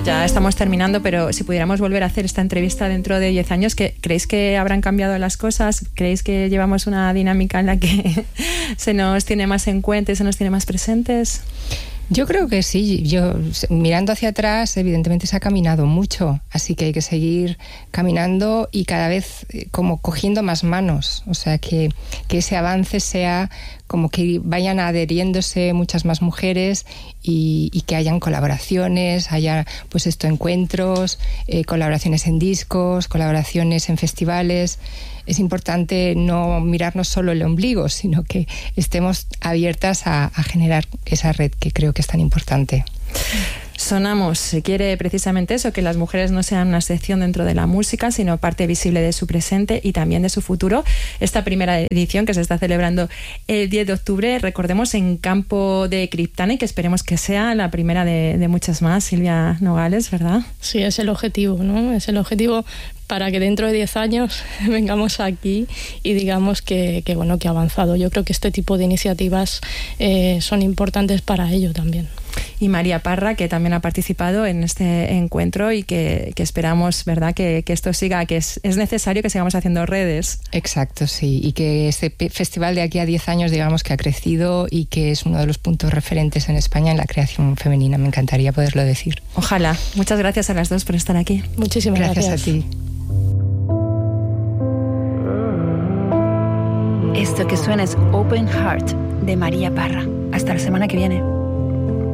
ya estamos terminando, pero si pudiéramos volver a hacer esta entrevista dentro de 10 años, ¿creéis que habrán cambiado las cosas? ¿Creéis que llevamos una dinámica en la que se nos tiene más en cuenta y se nos tiene más presentes? Yo creo que sí. Yo, mirando hacia atrás, evidentemente se ha caminado mucho, así que hay que seguir caminando y cada vez como cogiendo más manos. O sea, que ese avance sea como que vayan adheriéndose muchas más mujeres y que hayan colaboraciones, haya pues encuentros, colaboraciones en discos, colaboraciones en festivales. Es importante no mirarnos solo el ombligo, sino que estemos abiertas a generar esa red que creo que es tan importante. Sonamos se quiere precisamente eso, que las mujeres no sean una sección dentro de la música, sino parte visible de su presente y también de su futuro. Esta primera edición que se está celebrando el 10 de octubre, recordemos, en Campo de Criptana, y que esperemos que sea la primera de muchas más, Silvia Nogales, ¿verdad? Sí, es el objetivo, ¿no? Es el objetivo para que dentro de 10 años vengamos aquí y digamos que ha avanzado. Yo creo que este tipo de iniciativas son importantes para ello también. Y María Parra, que también ha participado en este encuentro y que esperamos, ¿verdad?, que esto siga, que es necesario que sigamos haciendo redes. Exacto, sí, y que este festival de aquí a 10 años, digamos, que ha crecido y que es uno de los puntos referentes en España en la creación femenina. Me encantaría poderlo decir. Ojalá. Muchas gracias a las dos por estar aquí. Muchísimas gracias. Gracias a ti. Esto que suena es Open Heart, de María Parra. Hasta la semana que viene.